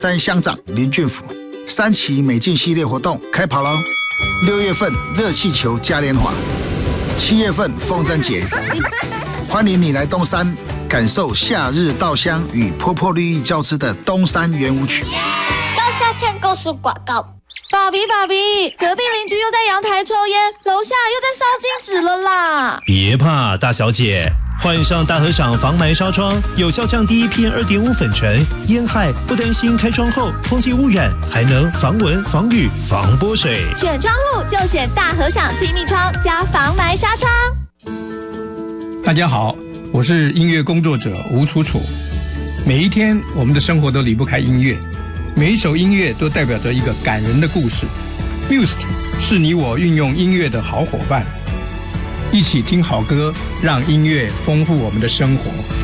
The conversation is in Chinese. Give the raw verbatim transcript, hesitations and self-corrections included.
詹乡长林俊甫。三期美境系列活动开跑喽！六月份热气球嘉年华，七月份风筝节，欢迎你来东山，感受夏日稻香与坡坡绿意交织的东山圆舞曲。 高下线购书广告。 爸比爸比，隔壁邻居又在阳台抽烟，楼下又在烧金纸了啦！ 别怕，大小姐，换上大和赏防霾纱窗，有效降低 P M 二点五 粉尘，烟害不担心开窗后空气污染，还能防蚊、防雨、防泼水。 选窗户就选大和赏气密窗加防霾纱窗。 大家好，我是音乐工作者吴楚楚。每一天，我们的生活都离不开音乐。每一首音乐都代表着一个感人的故事。Muse 是你我运用音乐的好伙伴，一起听好歌，让音乐丰富我们的生活。